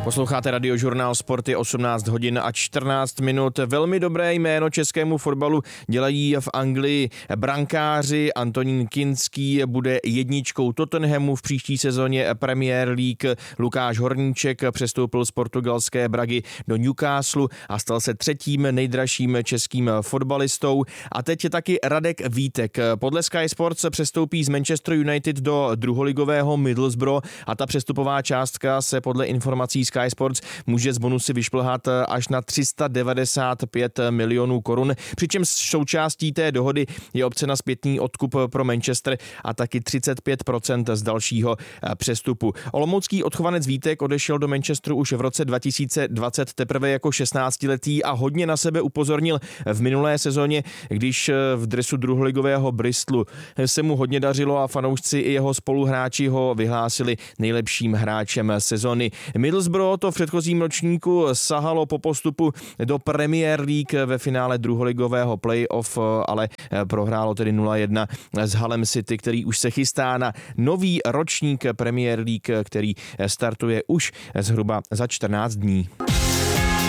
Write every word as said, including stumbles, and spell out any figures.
Posloucháte Radiožurnál Sporty, osmnáct hodin a čtrnáct minut. Velmi dobré jméno českému fotbalu dělají v Anglii brankáři. Antonín Kinský bude jedničkou Tottenhamu v příští sezóně Premier League. Lukáš Horníček přestoupil z portugalské Bragy do Newcastle a stal se třetím nejdražším českým fotbalistou. A teď je taky Radek Vítek. Podle Sky Sports přestoupí z Manchester United do druholigového Middlesbrough a ta přestupová částka se podle informací Sky Sports může z bonusy vyšplhat až na tři sta devadesát pět milionů korun, přičemž součástí té dohody je opce na zpětný odkup pro Manchester a taky třicet pět procent z dalšího přestupu. Olomoucký odchovanec Vítek odešel do Manchesteru už v roce dva tisíce dvacet teprve jako šestnáctiletý a hodně na sebe upozornil v minulé sezóně, když v dresu druholigového Bristolu se mu hodně dařilo a fanoušci i jeho spoluhráči ho vyhlásili nejlepším hráčem sezony. Middlesbrough to v předchozím ročníku sahalo po postupu do Premier League ve finále druholigového playoff, ale prohrálo tedy nula jedna s Hullem City, který už se chystá na nový ročník Premier League, který startuje už zhruba za čtrnáct dní.